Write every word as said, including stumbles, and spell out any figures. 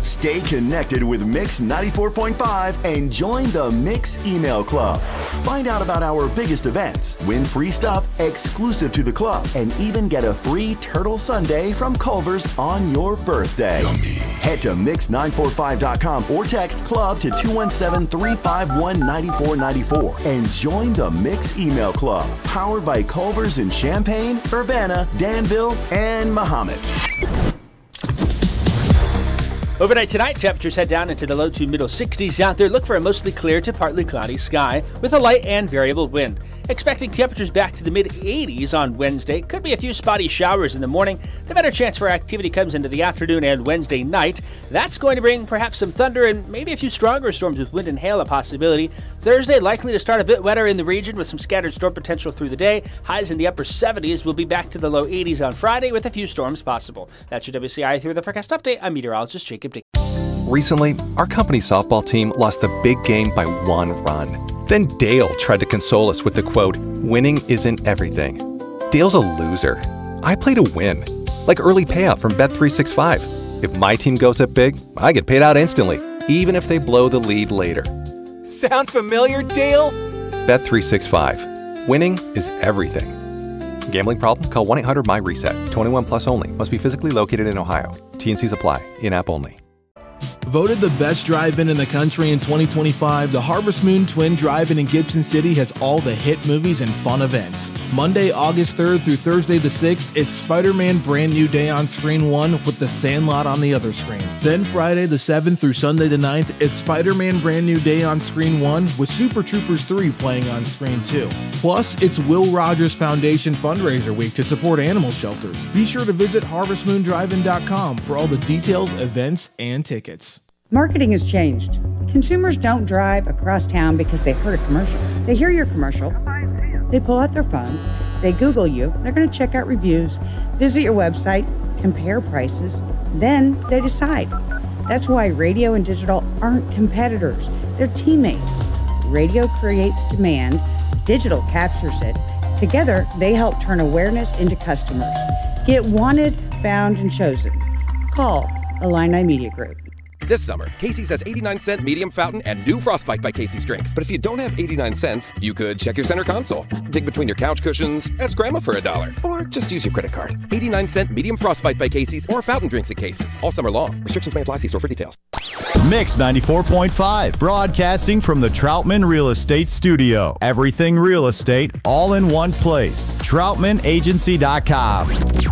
Stay connected with Mix ninety-four point five and join the Mix email club. Find out about our biggest events, win free stuff exclusive to the club, and even get a free turtle sundae from Culver's on your birthday. Yummy. Head to mix nine four five dot com or text club to two one seven, three five one, nine four nine four and join the Mix email club, powered by Culver's in Champaign, Urbana, Danville, and Mahomet. Overnight tonight, temperatures head down into the low to middle sixties out there. Look for a mostly clear to partly cloudy sky with a light and variable wind. Expecting temperatures back to the mid eighties on Wednesday. Could be a few spotty showers in the morning. The better chance for activity comes into the afternoon and Wednesday night. That's going to bring perhaps some thunder and maybe a few stronger storms with wind and hail a possibility. Thursday likely to start a bit wetter in the region with some scattered storm potential through the day. Highs in the upper seventies. We'll be back to the low eighties on Friday with a few storms possible. That's your W C I through the forecast update. I'm meteorologist Jacob Dick. Recently, our company softball team lost the big game by one run. Then Dale tried to console us with the quote, "Winning isn't everything." Dale's a loser. I play to win, like early payout from Bet three sixty-five. If my team goes up big, I get paid out instantly, even if they blow the lead later. Sound familiar, Dale? Bet three sixty-five. Winning is everything. Gambling problem? Call one eight hundred M Y reset. twenty-one plus only. Must be physically located in Ohio. T and Cs apply. In-app only. Voted the best drive-in in the country in twenty twenty-five, the Harvest Moon Twin Drive-In in Gibson City has all the hit movies and fun events. Monday, August third through Thursday the sixth, it's Spider-Man Brand New Day on Screen one with The Sandlot on the other screen. Then Friday the seventh through Sunday the ninth, it's Spider-Man Brand New Day on Screen one with Super Troopers three playing on Screen two. Plus, it's Will Rogers Foundation Fundraiser Week to support animal shelters. Be sure to visit harvest moon drive in dot com for all the details, events, and tickets. Marketing has changed. Consumers don't drive across town because they heard a commercial. They hear your commercial, they pull out their phone, they Google you, they're going to check out reviews, visit your website, compare prices, then they decide. That's why radio and digital aren't competitors, they're teammates. Radio creates demand, digital captures it. Together, they help turn awareness into customers. Get wanted, found, and chosen. Call Illini Media Group. This summer, Casey's has eighty-nine cent medium fountain and new Frostbite by Casey's drinks. But if you don't have eighty-nine cents, you could check your center console, dig between your couch cushions, ask grandma for a dollar, or just use your credit card. eighty-nine cent medium Frostbite by Casey's or fountain drinks at Casey's all summer long. Restrictions may apply. See store for details. Mix ninety-four point five, broadcasting from the Troutman Real Estate Studio. Everything real estate, all in one place. troutman agency dot com.